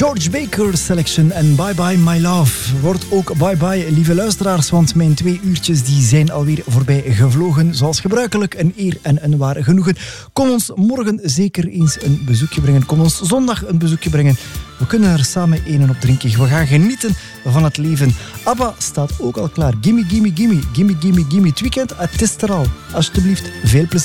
George Baker Selection en Bye Bye My Love. Wordt ook bye bye, lieve luisteraars, want mijn 2 uurtjes die zijn alweer voorbij gevlogen. Zoals gebruikelijk, een eer en een waar genoegen. Kom ons morgen zeker eens een bezoekje brengen. Kom ons zondag een bezoekje brengen. We kunnen er samen een op drinken. We gaan genieten van het leven. ABBA staat ook al klaar. Gimme, gimme, gimme. Gimme, gimme, gimme. Het weekend, het is er al. Alsjeblieft, veel plezier.